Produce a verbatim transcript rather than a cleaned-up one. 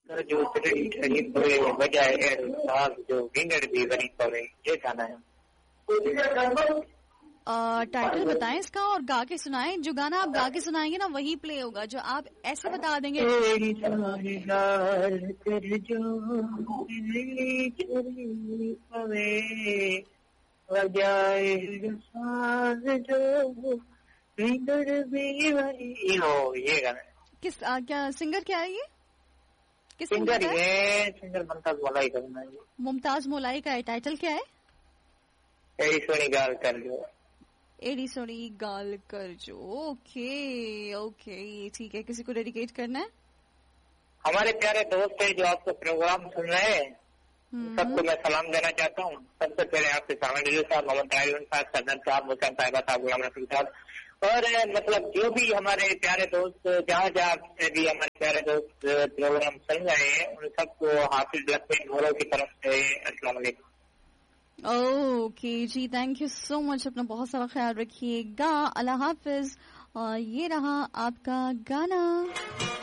Sir जो तेरी ठगी पड़े बजाए साहब जो विंगर भी बनी पड़े, ये गाना है। टाइटल बताएं इसका और गा के सुनाएं। जो गाना आप गा के सुनाएंगे ना वही प्ले होगा, जो आप ऐसे बता देंगे तेरी सारी लाल कर जो पवे बजाए साज जो विंगर भी बनी हो, ये गाना है। किस आ, क्या सिंगर क्या है ये? किस सिंगर ये सिंगर मुमताज मोलाई का गाना है। मुमताज मोलाई का है। टाइटल क्या है? एड़ी सोनी गाल कर जो। एड़ी सोनी गाल कर जो। ओके ओके ठीक है। किसी को डेडिकेट करना है? हमारे प्यारे दोस्त है जो आपका प्रोग्राम सुन रहे हैं, सबको मैं सलाम देना चाहता हूँ। सबसे पहले आपके सामने साहब, मोहम्मद रायवन साहब, सदर साहब, मुसैन साहिबा साहब, गुलाम रसूल साहब और मतलब जो भी हमारे प्यारे दोस्त जहाँ जहाँ से भी हमारे प्यारे दोस्त प्रोग्राम सुन रहे हैं उन सबको हाफिज लक्ष्मी घोरों की तरफ से अस्सलाम वालेकुम। Okay ji, thank you so much. अपना बहुत सारा ख्याल रखिएगा। अल्लाह हाफिज। और ये रहा आपका गाना।